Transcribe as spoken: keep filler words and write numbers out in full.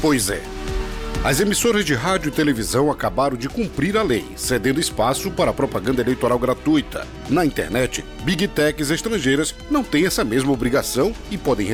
Pois é. As emissoras de rádio e televisão acabaram de cumprir a lei, cedendo espaço para propaganda eleitoral gratuita. Na internet, big techs estrangeiras não têm essa mesma obrigação e podem